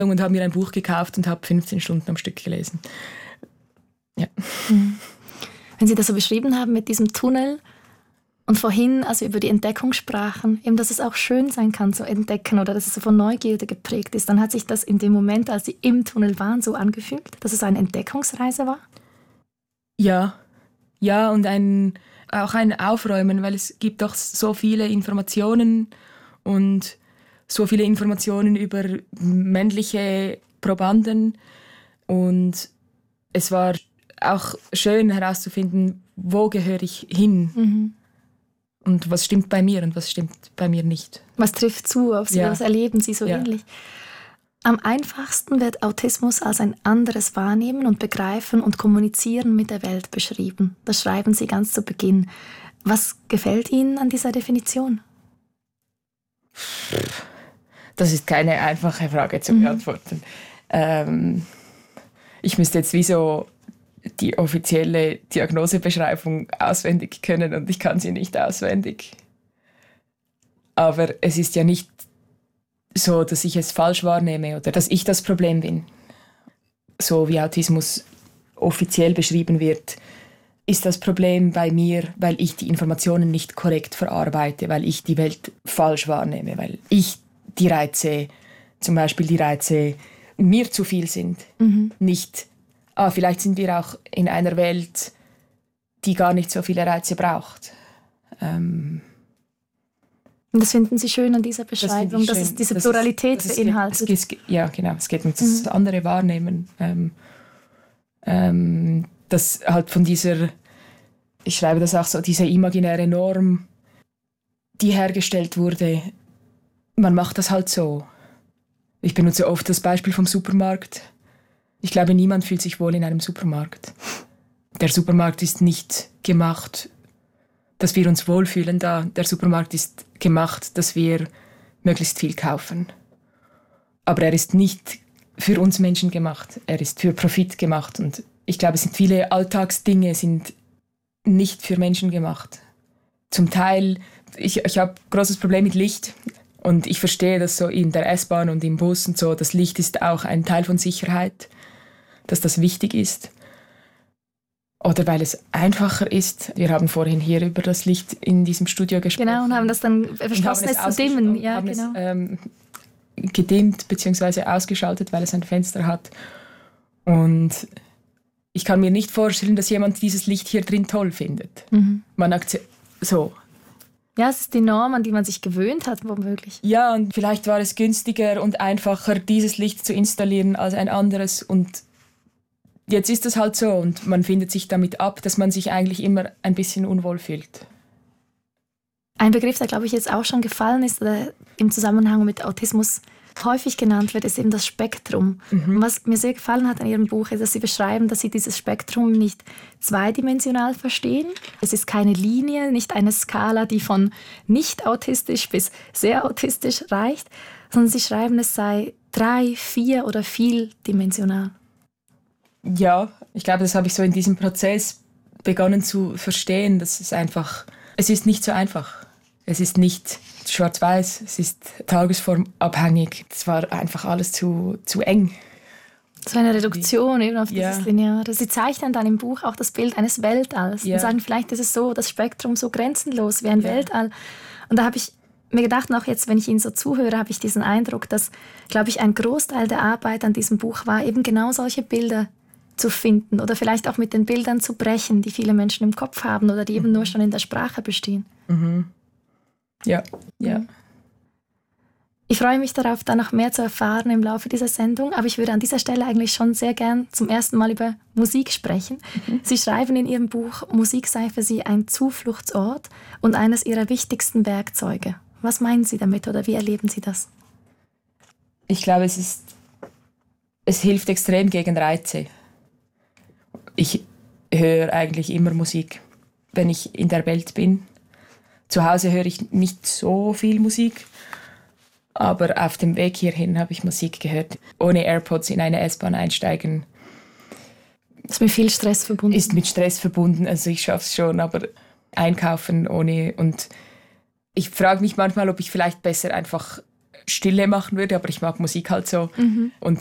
und habe mir ein Buch gekauft und habe 15 Stunden am Stück gelesen. Ja. Wenn Sie das so beschrieben haben mit diesem Tunnel und vorhin, als wir über die Entdeckung sprachen, eben, dass es auch schön sein kann zu entdecken oder dass es so von Neugierde geprägt ist, dann hat sich das in dem Moment, als Sie im Tunnel waren, so angefühlt, dass es eine Entdeckungsreise war? Ja, und auch ein Aufräumen, weil es gibt doch so viele Informationen und so viele Informationen über männliche Probanden. Und es war auch schön herauszufinden, wo gehöre ich hin und was stimmt bei mir und was stimmt bei mir nicht. Was trifft zu auf Sie, was erleben Sie so ähnlich? Am einfachsten wird Autismus als ein anderes Wahrnehmen und Begreifen und Kommunizieren mit der Welt beschrieben. Das schreiben Sie ganz zu Beginn. Was gefällt Ihnen an dieser Definition? Das ist keine einfache Frage zu beantworten. Ich müsste jetzt wie so die offizielle Diagnosebeschreibung auswendig können und ich kann sie nicht auswendig. Aber es ist ja nicht so, dass ich es falsch wahrnehme oder dass ich das Problem bin. So wie Autismus offiziell beschrieben wird, ist das Problem bei mir, weil ich die Informationen nicht korrekt verarbeite, weil ich die Welt falsch wahrnehme, weil ich die Reize, zum Beispiel die Reize, mir zu viel sind. Nicht, vielleicht sind wir auch in einer Welt, die gar nicht so viele Reize braucht. Und das finden Sie schön an dieser Beschreibung, dass es diese Pluralität beinhaltet. Ja, genau. Es geht um das andere Wahrnehmen. Das halt von dieser, ich schreibe das auch so, diese imaginäre Norm, die hergestellt wurde. Man macht das halt so. Ich benutze oft das Beispiel vom Supermarkt. Ich glaube, niemand fühlt sich wohl in einem Supermarkt. Der Supermarkt ist nicht gemacht, dass wir uns wohlfühlen da. Der Supermarkt ist gemacht, dass wir möglichst viel kaufen. Aber er ist nicht für uns Menschen gemacht. Er ist für Profit gemacht. Und ich glaube, es sind viele Alltagsdinge sind nicht für Menschen gemacht. Zum Teil, ich habe ein großes Problem mit Licht. Und ich verstehe das so in der S-Bahn und im Bus und so. Das Licht ist auch ein Teil von Sicherheit, dass das wichtig ist. Oder weil es einfacher ist. Wir haben vorhin hier über das Licht in diesem Studio gesprochen. Genau, und haben das dann beschlossen, es zu dimmen. Ja, haben genau. es gedimmt bzw. ausgeschaltet, weil es ein Fenster hat. Und ich kann mir nicht vorstellen, dass jemand dieses Licht hier drin toll findet. Man so. Ja, es ist die Norm, an die man sich gewöhnt hat, womöglich. Ja, und vielleicht war es günstiger und einfacher, dieses Licht zu installieren als ein anderes. Und jetzt ist es halt so und man findet sich damit ab, dass man sich eigentlich immer ein bisschen unwohl fühlt. Ein Begriff, der, glaube ich, jetzt auch schon gefallen ist, oder im Zusammenhang mit Autismus häufig genannt wird, ist eben das Spektrum. Und was mir sehr gefallen hat an Ihrem Buch, ist, dass Sie beschreiben, dass Sie dieses Spektrum nicht zweidimensional verstehen. Es ist keine Linie, nicht eine Skala, die von nicht autistisch bis sehr autistisch reicht, sondern Sie schreiben, es sei 3-, 4- oder vieldimensional. Ja, ich glaube, das habe ich so in diesem Prozess begonnen zu verstehen, dass es ist nicht so einfach. Es ist nicht schwarz-weiß, es ist tagesformabhängig. Es war einfach alles zu eng. So eine Reduktion eben auf dieses Lineare. Sie zeichnen dann im Buch auch das Bild eines Weltalls und sagen, vielleicht ist es so, das Spektrum so grenzenlos wie ein Weltall. Und da habe ich mir gedacht, und auch jetzt, wenn ich Ihnen so zuhöre, habe ich diesen Eindruck, dass, glaube ich, ein Großteil der Arbeit an diesem Buch war, eben genau solche Bilder zu finden oder vielleicht auch mit den Bildern zu brechen, die viele Menschen im Kopf haben oder die eben nur schon in der Sprache bestehen. Ja. Ich freue mich darauf, da noch mehr zu erfahren im Laufe dieser Sendung, aber ich würde an dieser Stelle eigentlich schon sehr gern zum ersten Mal über Musik sprechen. Sie schreiben in Ihrem Buch, Musik sei für Sie ein Zufluchtsort und eines Ihrer wichtigsten Werkzeuge. Was meinen Sie damit oder wie erleben Sie das? Ich glaube, es hilft extrem gegen Reize. Ich höre eigentlich immer Musik, wenn ich in der Welt bin. Zu Hause höre ich nicht so viel Musik, aber auf dem Weg hierhin habe ich Musik gehört. Ohne AirPods in eine S-Bahn einsteigen. Ist mit viel Stress verbunden. Ist mit Stress verbunden, also ich schaffe es schon, aber einkaufen ohne. Und ich frage mich manchmal, ob ich vielleicht besser einfach Stille machen würde, aber ich mag Musik halt so. Und